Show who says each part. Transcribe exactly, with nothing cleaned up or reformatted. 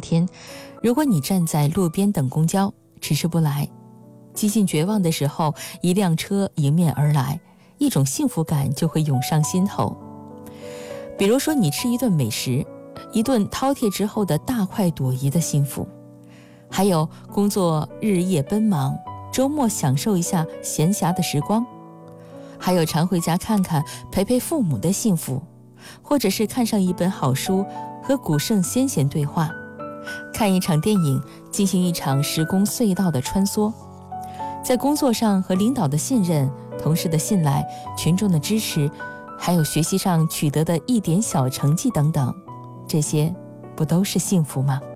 Speaker 1: 天，如果你站在路边等公交，迟迟不来，几近绝望的时候，一辆车迎面而来，一种幸福感就会涌上心头。比如说你吃一顿美食，一顿饕餮之后的大快朵颐的幸福，还有工作日夜奔忙，周末享受一下闲暇的时光，还有常回家看看陪陪父母的幸福，或者是看上一本好书和古圣先贤对话，看一场电影，进行一场时空隧道的穿梭。在工作上和领导的信任、同事的信赖、群众的支持，还有学习上取得的一点小成绩等等，这些不都是幸福吗？